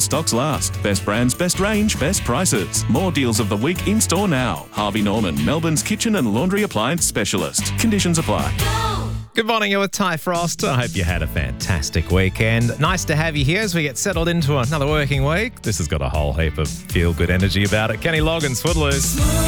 stocks last. Best brands, best range, best prices. More deals of the week in store now. Harvey Norman, Melbourne's kitchen and laundry appliance specialist. Conditions apply. Good morning, you're with Ty Frost. I hope you had a fantastic weekend. Nice to have you here as we get settled into another working week. This has got a whole heap of feel-good energy about it. Kenny Loggins, Footloose.